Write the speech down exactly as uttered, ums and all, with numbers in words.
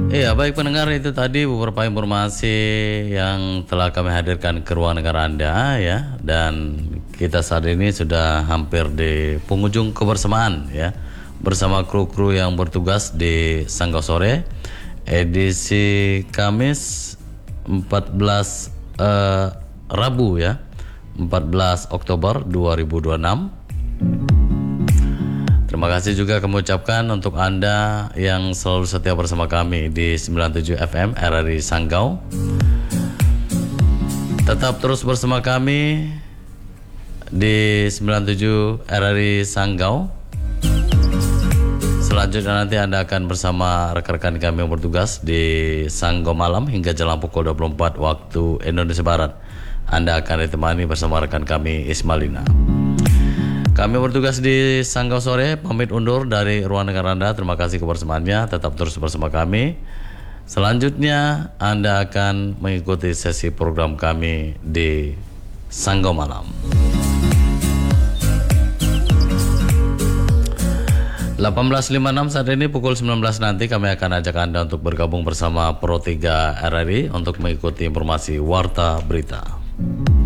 Iya, baik pendengar, itu tadi beberapa informasi yang telah kami hadirkan ke ruang dengar Anda ya. Dan kita saat ini sudah hampir di penghujung kebersamaan ya, bersama kru-kru yang bertugas di Sanggau Sore edisi Kamis empat belas eh, Rabu ya, empat belas Oktober dua ribu dua puluh enam. Terima kasih juga kami ucapkan untuk Anda yang selalu setia bersama kami di sembilan puluh tujuh F M R R I Sanggau. Tetap terus bersama kami di sembilan puluh tujuh R R I Sanggau. Selanjutnya nanti Anda akan bersama rekan-rekan kami yang bertugas di Sanggau Malam hingga jelang pukul dua puluh empat waktu Indonesia Barat. Anda akan ditemani bersama rekan kami Ismalina. Kami bertugas di Sanggau Sore pamit undur dari ruang dengar Anda. Terima kasih kebersamaannya. Tetap terus bersama kami. Selanjutnya Anda akan mengikuti sesi program kami di Sanggau Malam. delapan belas lima puluh enam saat ini, pukul sembilan belas nanti kami akan ajak Anda untuk bergabung bersama Pro tiga R R I untuk mengikuti informasi Warta Berita.